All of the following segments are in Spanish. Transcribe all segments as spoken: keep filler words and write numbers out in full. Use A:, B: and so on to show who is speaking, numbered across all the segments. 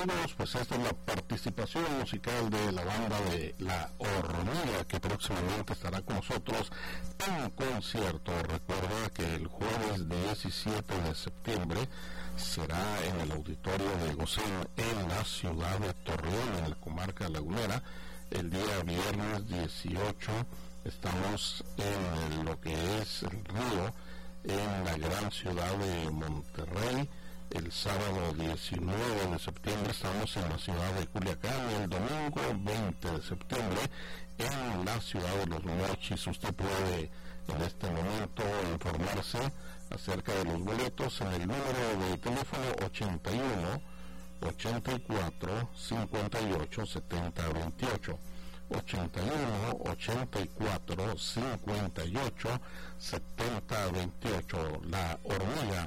A: amigos, pues esta es la participación musical de la banda de La Hormiga, que próximamente estará con nosotros en concierto. Recuerda que el jueves diecisiete de septiembre será en el auditorio de Gosén en la ciudad de Torreón, en la comarca lagunera. El día viernes dieciocho estamos en lo que es el Río, en la gran ciudad de Monterrey. El sábado diecinueve de septiembre estamos en la ciudad de Culiacán y el domingo veinte de septiembre en la ciudad de Los Mochis. Usted puede en este momento informarse acerca de los boletos en el número de teléfono ochenta y uno, ochenta y cuatro, cincuenta y ocho, setenta, veintiocho. ochenta y uno, ochenta y cuatro, cincuenta y ocho, setenta, veintiocho. La Hormiga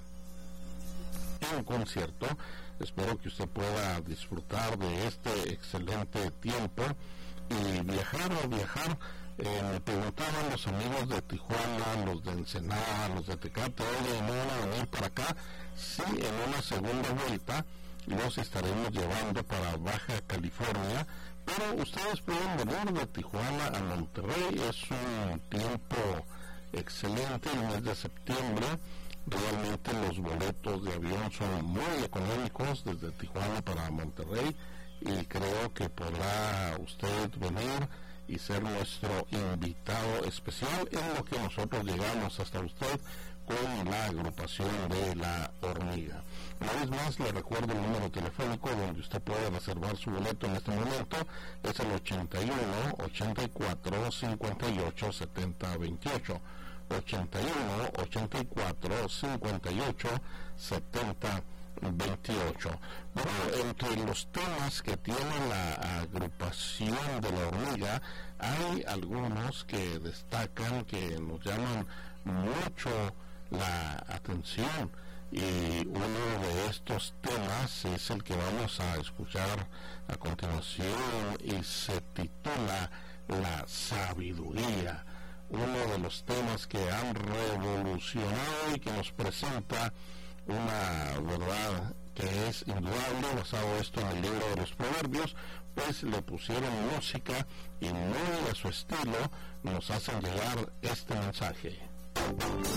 A: en concierto. Espero que usted pueda disfrutar de este excelente tiempo y viajar o viajar. Eh, me preguntaban los amigos de Tijuana, los de Ensenada, los de Tecate, oye, ¿no van a venir para acá? Sí, en una segunda vuelta los estaremos llevando para Baja California, pero ustedes pueden venir de Tijuana a Monterrey. Es un tiempo excelente el mes de septiembre. Realmente los boletos de avión son muy económicos desde Tijuana para Monterrey y creo que podrá usted venir y ser nuestro invitado especial en lo que nosotros llegamos hasta usted con la agrupación de La Hormiga. Una vez más le recuerdo el número telefónico donde usted puede reservar su boleto en este momento. Es el ochenta y uno, ochenta y cuatro, cincuenta y ocho, setenta, veintiocho. ochenta y uno, ochenta y cuatro, cincuenta y ocho, setenta, veintiocho. Bueno, entre los temas que tiene la agrupación de La Hormiga, hay algunos que destacan, que nos llaman mucho la atención, y uno de estos temas es el que vamos a escuchar a continuación y se titula La Sabiduría. Uno de los temas que han revolucionado y que nos presenta una verdad que es indudable, basado esto en el libro de los Proverbios, pues le pusieron música y muy a su estilo nos hacen llegar este mensaje.